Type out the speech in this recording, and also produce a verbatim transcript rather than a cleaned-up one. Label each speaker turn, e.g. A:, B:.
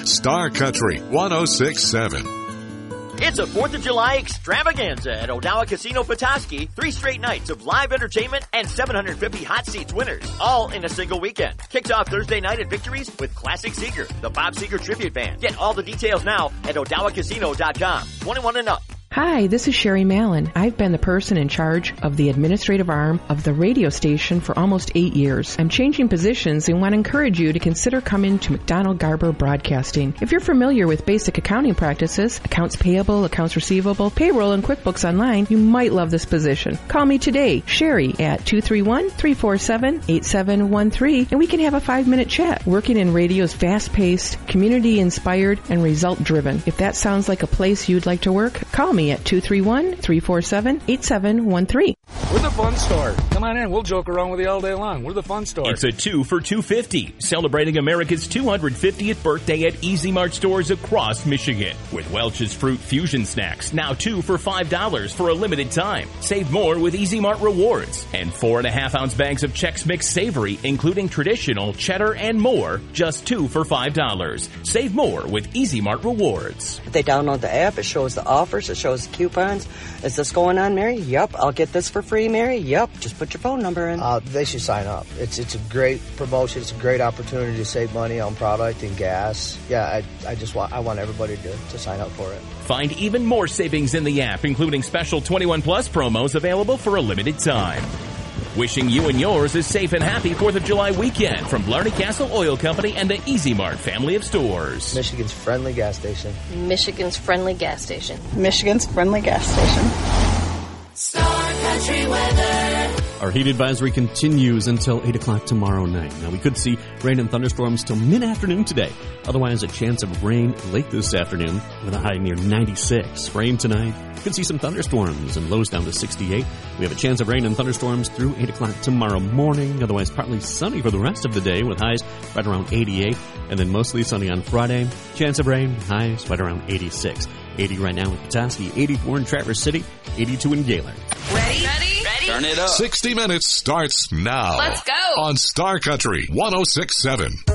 A: Star Country one oh six point seven.
B: It's a fourth of July extravaganza at Odawa Casino Petoskey. Three straight nights of live entertainment and seven hundred fifty hot seats winners, all in a single weekend. Kicks off Thursday night at Victories with Classic Seeger, the Bob Seger Tribute Band. Get all the details now at odawa casino dot com. twenty-one and up.
C: Hi, this is Sherry Mallon. I've been the person in charge of the administrative arm of the radio station for almost eight years. I'm changing positions and want to encourage you to consider coming to McDonald Garber Broadcasting. If you're familiar with basic accounting practices, accounts payable, accounts receivable, payroll, and QuickBooks Online, you might love this position. Call me today, Sherry, at two three one, three four seven, eight seven one three, and we can have a five-minute chat. Working in radio's fast-paced, community-inspired, and result-driven. If that sounds like a place you'd like to work, call me at two three one, three four seven, eight seven one three.
D: We're the fun store. Come on in. We'll joke around with you all day long. We're the fun store.
E: It's a two for two hundred fifty dollars, celebrating America's two hundred fiftieth birthday at Easy Mart stores across Michigan. With Welch's Fruit Fusion Snacks, now two for five dollars for a limited time. Save more with Easy Mart Rewards. And four and a half ounce bags of Chex Mix Savory, including traditional, cheddar, and more, just two for five dollars. Save more with Easy Mart Rewards.
F: If they download the app, it shows the offers, it shows the coupons. Is this going on, Mary? Yep. I'll get this for free, Mary? Yep. Just put your phone number in.
G: Uh, they should sign up. It's it's a great promotion. It's a great opportunity to save money on product and gas. Yeah, I I just want I want everybody to, to sign up for it.
E: Find even more savings in the app, including special twenty-one plus promos available for a limited time. Wishing you and yours a safe and happy fourth of July weekend from Blarney Castle Oil Company and the Easy Mart family of stores.
G: Michigan's friendly gas station.
H: Michigan's friendly gas station.
I: Michigan's friendly gas station.
J: Star Country weather.
K: Our heat advisory continues until eight o'clock tomorrow night. Now, we could see rain and thunderstorms till mid-afternoon today. Otherwise, a chance of rain late this afternoon with a high near ninety-six. Rain tonight. Could see some thunderstorms and lows down to sixty-eight. We have a chance of rain and thunderstorms through eight o'clock tomorrow morning. Otherwise, partly sunny for the rest of the day with highs right around eighty-eight. And then mostly sunny on Friday. Chance of rain, highs right around eighty-six. eighty right now in Petoskey, eighty-four in Traverse City, eighty-two in Gaylord.
J: Ready? Ready? Ready?
A: Turn it up. sixty minutes starts now.
J: Let's go.
A: On Star Country one oh six point seven.